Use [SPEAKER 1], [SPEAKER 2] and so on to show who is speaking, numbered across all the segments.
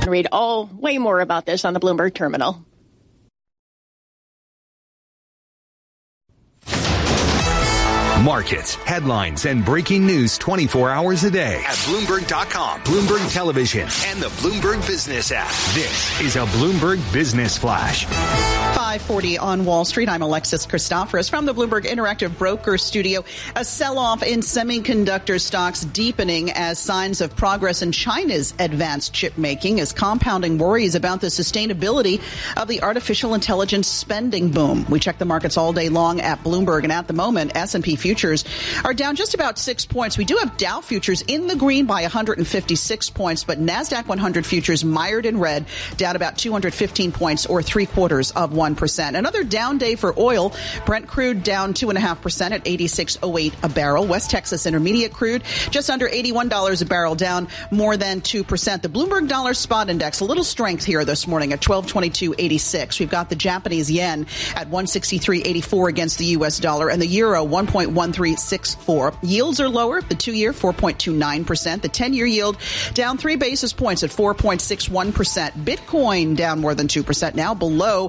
[SPEAKER 1] Read way more about this on the Bloomberg Terminal.
[SPEAKER 2] Markets, headlines, and breaking news 24 hours a day at Bloomberg.com, Bloomberg Television, and the Bloomberg Business app. This is a Bloomberg Business Flash.
[SPEAKER 3] 5:40 on Wall Street. I'm Alexis Christoforous from the Bloomberg Interactive Broker Studio. A sell-off in semiconductor stocks deepening as signs of progress in China's advanced chip making is compounding worries about the sustainability of the artificial intelligence spending boom. We check the markets all day long at Bloomberg, and at the moment, S&P futures are down just about 6 points. We do have Dow futures in the green by 156 points, but NASDAQ 100 futures mired in red, down about 215 points or 0.75%. Another down day for oil. Brent crude down 2.5% at $86.08 a barrel. West Texas Intermediate crude just under $81 a barrel, down more than 2%. The Bloomberg Dollar Spot Index, a little strength here this morning at 1222.86. We've got the Japanese yen at 163.84 against the U.S. dollar, and the euro 1.1364. Yields are lower. The 2-year 4.29%. The 10-year yield down 3 basis points at 4.61%. Bitcoin down more than 2% now, below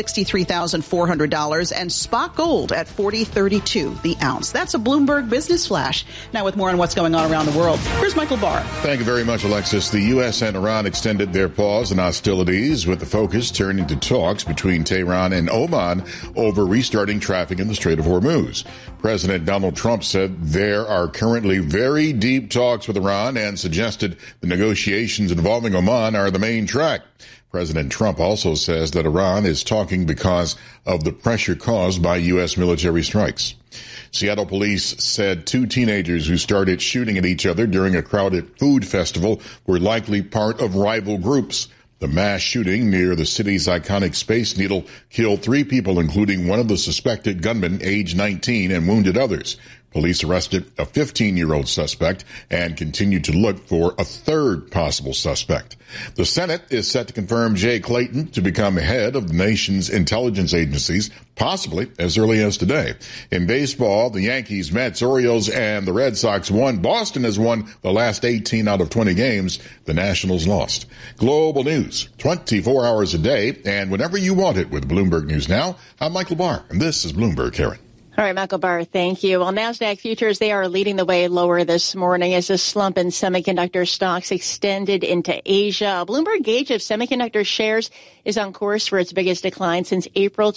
[SPEAKER 3] $63,400, and spot gold at $40.32 the ounce. That's a Bloomberg Business Flash. Now with more on what's going on around the world, here's Michael Barr.
[SPEAKER 4] Thank you very much, Alexis. The U.S. and Iran extended their pause in hostilities, with the focus turning to talks between Tehran and Oman over restarting traffic in the Strait of Hormuz. President Donald Trump said there are currently very deep talks with Iran and suggested the negotiations involving Oman are the main track. President Trump also says that Iran is talking because of the pressure caused by U.S. military strikes. Seattle police said 2 teenagers who started shooting at each other during a crowded food festival were likely part of rival groups. The mass shooting near the city's iconic Space Needle killed 3 people, including one of the suspected gunmen, age 19, and wounded others. Police arrested a 15-year-old suspect and continue to look for a third possible suspect. The Senate is set to confirm Jay Clayton to become head of the nation's intelligence agencies, possibly as early as today. In baseball, the Yankees, Mets, Orioles, and the Red Sox won. Boston has won the last 18 out of 20 games. The Nationals lost. Global news, 24 hours a day, and whenever you want it with Bloomberg News Now. I'm Michael Barr, and this is Bloomberg Karen.
[SPEAKER 1] All right, Michael Barr, thank you. Well, NASDAQ futures, they are leading the way lower this morning as the slump in semiconductor stocks extended into Asia. A Bloomberg gauge of semiconductor shares is on course for its biggest decline since April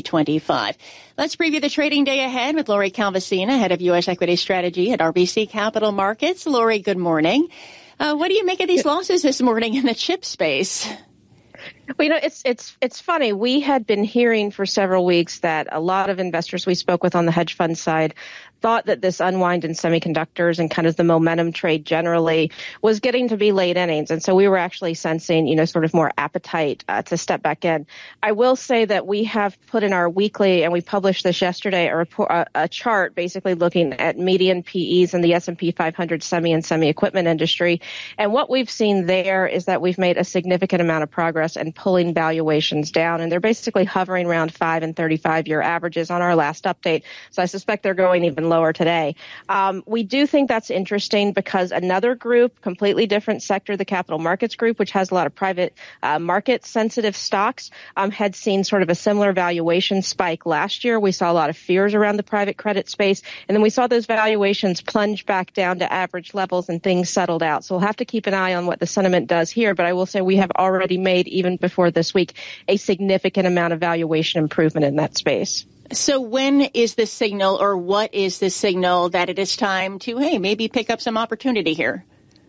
[SPEAKER 1] 2025. Let's preview the trading day ahead with Lori Calvasina, head of U.S. equity strategy at RBC Capital Markets. Lori, good morning. What do you make of these losses this morning in the chip space?
[SPEAKER 5] Well, it's funny. We had been hearing for several weeks that a lot of investors we spoke with on the hedge fund side thought that this unwind in semiconductors and kind of the momentum trade generally was getting to be late innings. And so we were actually sensing, sort of more appetite to step back in. I will say that we have put in our weekly, and we published this yesterday, a chart basically looking at median PEs in the S&P 500 semi and semi-equipment industry. And what we've seen there is that we've made a significant amount of progress in pulling valuations down. And they're basically hovering around 5 and 35-year averages on our last update. So I suspect they're going even lower today. We do think that's interesting because another group, completely different sector, the capital markets group, which has a lot of private market sensitive stocks, had seen sort of a similar valuation spike last year. We saw a lot of fears around the private credit space, and then we saw those valuations plunge back down to average levels and things settled out. So we'll have to keep an eye on what the sentiment does here, but I will say we have already made, even before this week, a significant amount of valuation improvement in that space.
[SPEAKER 1] So when is the signal, or what is the signal that it is time to, maybe pick up some opportunity here?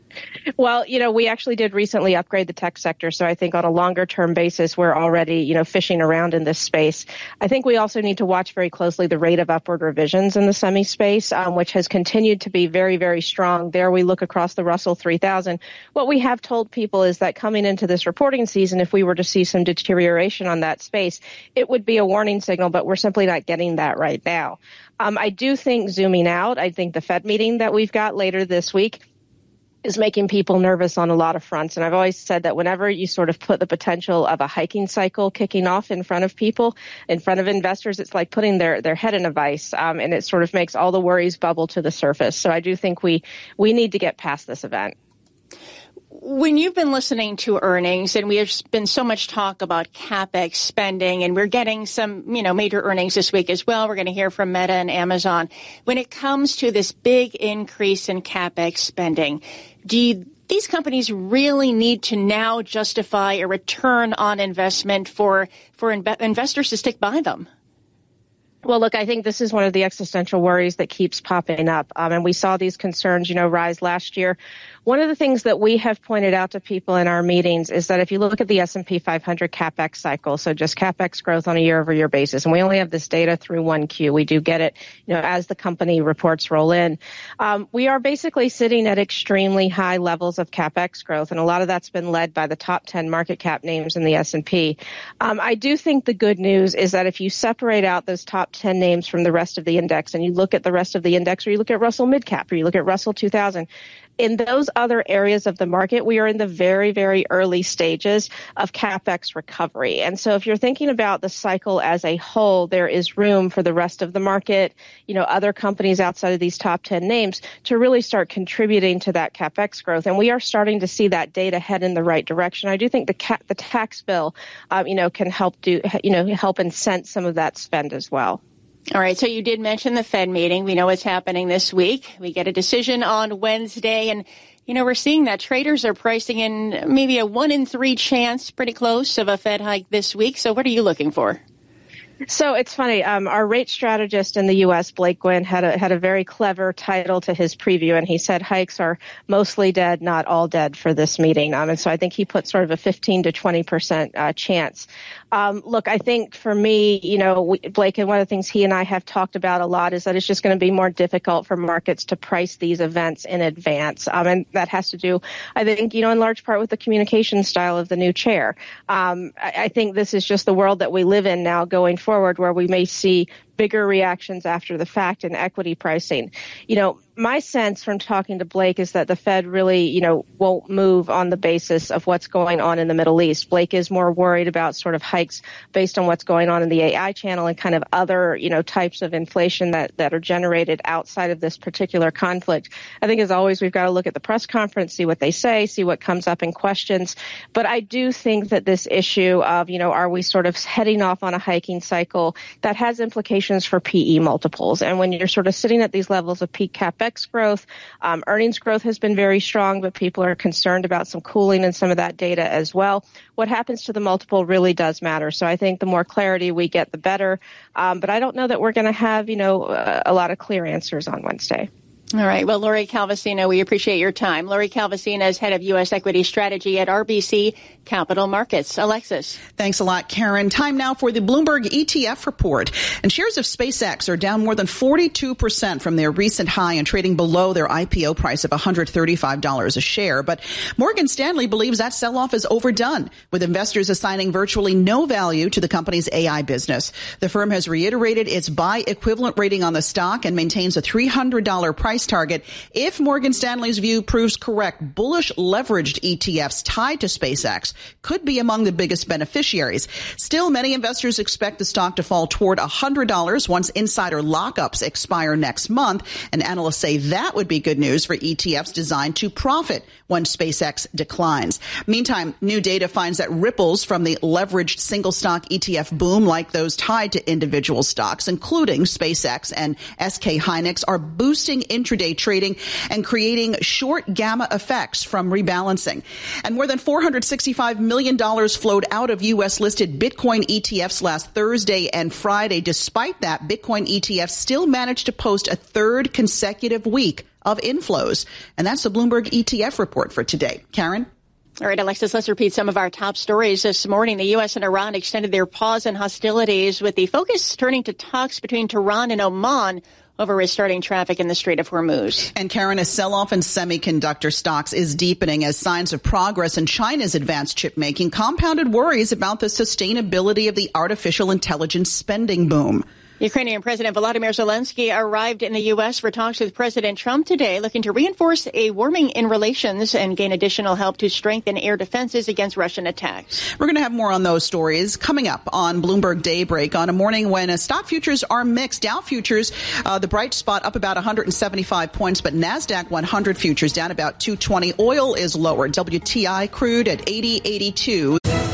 [SPEAKER 5] Well, we actually did recently upgrade the tech sector. So I think on a longer term basis, we're already, fishing around in this space. I think we also need to watch very closely the rate of upward revisions in the semi space, which has continued to be very, very strong. There we look across the Russell 3000. What we have told people is that coming into this reporting season, if we were to see some deterioration on that space, it would be a warning signal, but we're simply not getting that right now. I do think zooming out, I think the Fed meeting that we've got later this week is making people nervous on a lot of fronts. And I've always said that whenever you sort of put the potential of a hiking cycle kicking off in front of people, in front of investors, it's like putting their head in a vice, and it sort of makes all the worries bubble to the surface. So I do think we need to get past this event.
[SPEAKER 1] when you've been listening to earnings, and there's been so much talk about CapEx spending, and we're getting some, major earnings this week as well. We're going to hear from Meta and Amazon. When it comes to this big increase in CapEx spending, these companies really need to now justify a return on investment for investors to stick by them?
[SPEAKER 5] Well, look, I think this is one of the existential worries that keeps popping up. And we saw these concerns, rise last year. One of the things that we have pointed out to people in our meetings is that if you look at the S&P 500 CapEx cycle, so just CapEx growth on a year-over-year basis, and we only have this data through 1Q, we do get it, as the company reports roll in, we are basically sitting at extremely high levels of CapEx growth, and a lot of that's been led by the top 10 market cap names in the S&P. I do think the good news is that if you separate out those top 10 names from the rest of the index, and you look at the rest of the index, or you look at Russell Midcap, or you look at Russell 2000, in those other areas of the market, we are in the very, very early stages of CapEx recovery. And so if you're thinking about the cycle as a whole, there is room for the rest of the market, other companies outside of these top 10 names to really start contributing to that CapEx growth. And we are starting to see that data head in the right direction. I do think the tax bill, can help help incent some of that spend as well.
[SPEAKER 1] All right. So you did mention the Fed meeting. We know what's happening this week. We get a decision on Wednesday. And, we're seeing that traders are pricing in maybe a 1 in 3 chance, pretty close, of a Fed hike this week. So what are you looking for?
[SPEAKER 5] So it's funny. Our rate strategist in the U.S., Blake Gwynn, had a very clever title to his preview, and he said hikes are mostly dead, not all dead for this meeting. And so I think he put sort of a 15 to 20% chance. Look, I think for me, Blake, and one of the things he and I have talked about a lot is that it's just going to be more difficult for markets to price these events in advance. And that has to do, I think, in large part with the communication style of the new chair. I think this is just the world that we live in now going forward, where we may see bigger reactions after the fact in equity pricing. My sense from talking to Blake is that the Fed really, won't move on the basis of what's going on in the Middle East. Blake is more worried about sort of hikes based on what's going on in the AI channel and kind of other, types of inflation that are generated outside of this particular conflict. I think, as always, we've got to look at the press conference, see what they say, see what comes up in questions. But I do think that this issue of, are we sort of heading off on a hiking cycle, that has implications for PE multiples. And when you're sort of sitting at these levels of peak CapEx growth, earnings growth has been very strong, but people are concerned about some cooling in some of that data as well. What happens to the multiple really does matter. So I think the more clarity we get, the better. But I don't know that we're going to have, a lot of clear answers on Wednesday.
[SPEAKER 1] All right. Well, Lori Calvasina, we appreciate your time. Lori Calvasina is head of U.S. equity strategy at RBC Capital Markets. Alexis.
[SPEAKER 3] Thanks a lot, Karen. Time now for the Bloomberg ETF report. And shares of SpaceX are down more than 42% from their recent high and trading below their IPO price of $135 a share. But Morgan Stanley believes that sell-off is overdone, with investors assigning virtually no value to the company's AI business. The firm has reiterated its buy equivalent rating on the stock and maintains a $300 price target. If Morgan Stanley's view proves correct, bullish leveraged ETFs tied to SpaceX could be among the biggest beneficiaries. Still, many investors expect the stock to fall toward $100 once insider lockups expire next month, and analysts say that would be good news for ETFs designed to profit when SpaceX declines. Meantime, new data finds that ripples from the leveraged single stock ETF boom, like those tied to individual stocks, including SpaceX and SK Hynix, are boosting intraday trading and creating short gamma effects from rebalancing. And more than $465 million flowed out of U.S. listed Bitcoin ETFs last Thursday and Friday. Despite that, Bitcoin ETFs still managed to post a third consecutive week of inflows. And that's the Bloomberg ETF report for today. Karen?
[SPEAKER 1] All right, Alexis, let's repeat some of our top stories this morning. The U.S. and Iran extended their pause in hostilities, with the focus turning to talks between Tehran and Oman over restarting traffic in the Strait of Hormuz.
[SPEAKER 3] And Karen, a sell-off in semiconductor stocks is deepening as signs of progress in China's advanced chip making compounded worries about the sustainability of the artificial intelligence spending boom.
[SPEAKER 1] Ukrainian President Volodymyr Zelensky arrived in the U.S. for talks with President Trump today, looking to reinforce a warming in relations and gain additional help to strengthen air defenses against Russian attacks.
[SPEAKER 3] We're going to have more on those stories coming up on Bloomberg Daybreak on a morning when stock futures are mixed. Dow futures, the bright spot up about 175 points, but NASDAQ 100 futures down about 220. Oil is lower. WTI crude at $80.82.